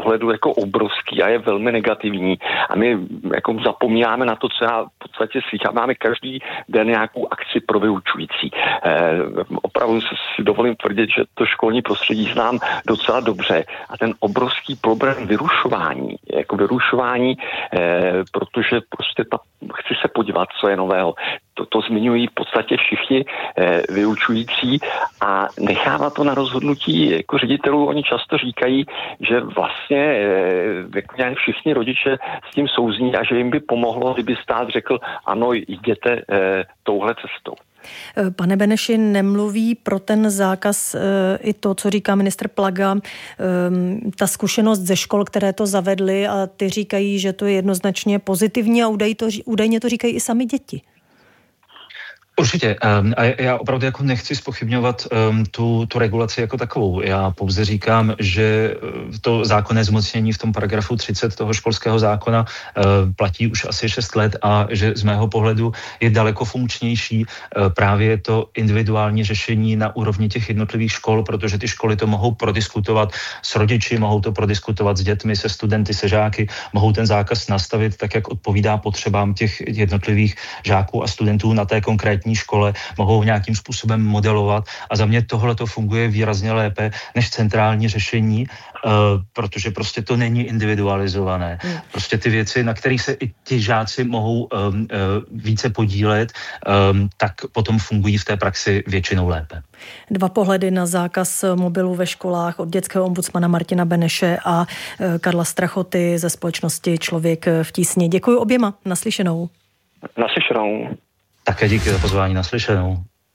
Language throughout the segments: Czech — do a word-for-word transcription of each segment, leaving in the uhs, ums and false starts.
pohledu jako obrovský a je velmi negativní. A my jako zapomínáme na to, co já v podstatě slychám. Máme každý den nějakou akci pro vyučující. Eh, opravdu si dovolím tvrdit, že to školní prostředí znám docela dobře. A ten obrovský problém vyrušování, jako vyrušování, eh, protože prostě ta, chci se podívat, co je nového. To, to zmiňují v podstatě všichni eh, vyučující a nechává to na rozhodnutí jako ředitelů. Oni často říkají, že vlastně eh, všichni rodiče s tím souzní a že jim by pomohlo, kdyby stát řekl, ano, jděte eh, touhle cestou. Pane Beneši, nemluví pro ten zákaz i to, co říká ministr Plaga, ta zkušenost ze škol, které to zavedly a ty říkají, že to je jednoznačně pozitivní a údajně to říkají i sami děti. Určitě. A já opravdu jako nechci zpochybňovat um, tu, tu regulaci jako takovou. Já pouze říkám, že to zákonné zmocnění v tom paragrafu třicet toho školského zákona uh, platí už asi šest let a že z mého pohledu je daleko funkčnější uh, právě to individuální řešení na úrovni těch jednotlivých škol, protože ty školy to mohou prodiskutovat s rodiči, mohou to prodiskutovat s dětmi, se studenty, se žáky, mohou ten zákaz nastavit tak, jak odpovídá potřebám těch jednotlivých žáků a studentů na té konkrétní škole, mohou nějakým způsobem modelovat a za mě tohle to funguje výrazně lépe než centrální řešení, uh, protože prostě to není individualizované. Hmm. Prostě ty věci, na kterých se i ti žáci mohou um, uh, více podílet, um, tak potom fungují v té praxi většinou lépe. Dva pohledy na zákaz mobilů ve školách od dětského ombudsmana Martina Beneše a Karla Strachoty ze společnosti Člověk v tísni. Děkuji oběma. Naslyšenou. Naslyšenou. Také díky za pozvání, naslyšenou.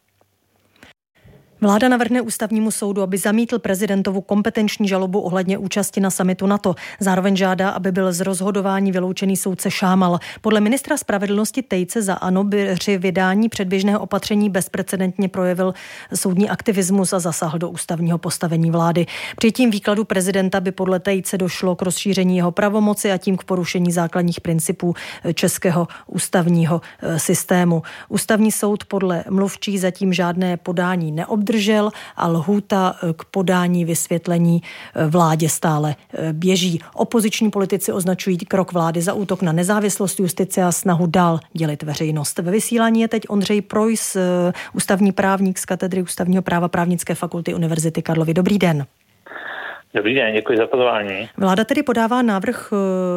Vláda navrhne ústavnímu soudu, aby zamítl prezidentovu kompetenční žalobu ohledně účasti na summitu NATO. Zároveň žádá, aby byl z rozhodování vyloučený soudce Šámal. Podle ministra spravedlnosti Tejce za ANO by při vydání předběžného opatření bezprecedentně projevil soudní aktivismus a zasáhl do ústavního postavení vlády. Při tím výkladu prezidenta by podle Tejce došlo k rozšíření jeho pravomoci a tím k porušení základních principů českého ústavního systému. Ústavní soud podle mluvčí zatím žádné podání neobdržel a lhůta k podání vysvětlení vládě stále běží. Opoziční politici označují krok vlády za útok na nezávislost justice a snahu dál dělit veřejnost. Ve vysílání je teď Ondřej Projs, ústavní právník z katedry ústavního práva Právnické fakulty Univerzity Karlovy. Dobrý den. Dobrý den, děkuji za pozvání. Vláda tedy podává návrh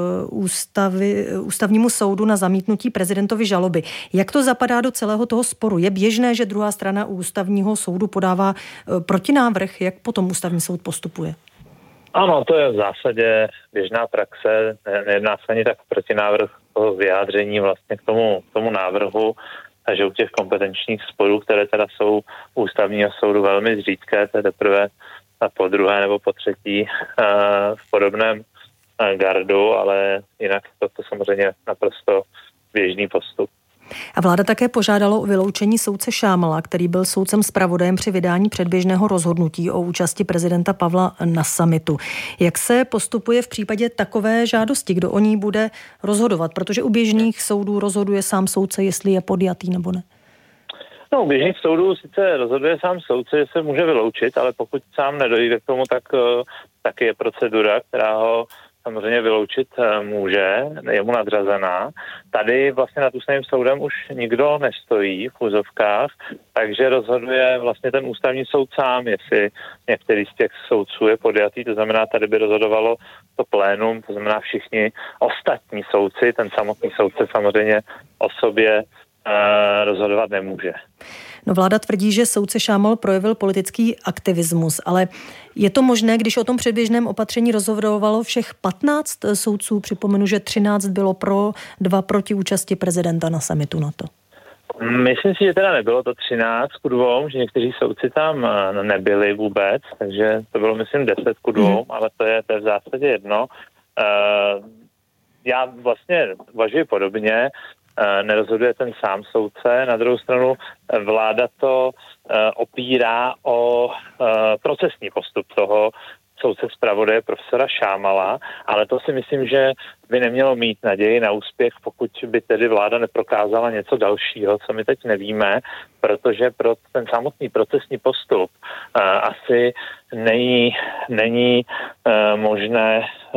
ústavy, ústavnímu soudu na zamítnutí prezidentovy žaloby. Jak to zapadá do celého toho sporu? Je běžné, že druhá strana u ústavního soudu podává protinávrh? Jak potom ústavní soud postupuje? Ano, to je v zásadě běžná praxe. Nejedná se ani tak protinávrh toho vyjádření vlastně k tomu, k tomu návrhu, takže u těch kompetenčních sporů, které teda jsou u ústavního soudu velmi zřídké, to je teprve a po druhé nebo po třetí uh, v podobném uh, gardu, ale jinak to, to samozřejmě naprosto běžný postup. A vláda také požádalo o vyloučení soudce Šámala, který byl soudcem zpravodajem při vydání předběžného rozhodnutí o účasti prezidenta Pavla na summitu. Jak se postupuje v případě takové žádosti, kdo o ní bude rozhodovat? Protože u běžných soudů rozhoduje sám soudce, jestli je podjatý nebo ne. No, u běžných soudů sice rozhoduje sám soudce, že se může vyloučit, ale pokud sám nedojde k tomu, tak taky je procedura, která ho samozřejmě vyloučit může, je mu nadřazená. Tady vlastně nad ústavním soudem už nikdo nestojí v úzovkách, takže rozhoduje vlastně ten ústavní soud sám, jestli některý z těch soudců je podjatý, to znamená, tady by rozhodovalo to plénum, to znamená všichni ostatní soudci, ten samotný soudce samozřejmě o sobě rozhodovat nemůže. No, vláda tvrdí, že soudce Šámal projevil politický aktivismus, ale je to možné, když o tom předběžném opatření rozhodovalo všech patnáct soudců? Připomenu, že třináct bylo pro, dva proti účasti prezidenta na summitu NATO. Myslím si, že teda nebylo to třináct ku dvou, že někteří soudci tam nebyli vůbec, takže to bylo myslím deset ku dvou, hmm. ale to je, to je v zásadě jedno. Já vlastně uvažuji podobně, nerozhoduje ten sám soudce. Na druhou stranu vláda to opírá o procesní postup toho soudce zpravodaje profesora Šámala, ale to si myslím, že by nemělo mít naději na úspěch, pokud by tedy vláda neprokázala něco dalšího, co my teď nevíme, protože pro ten samotný procesní postup uh, asi není, není uh, možné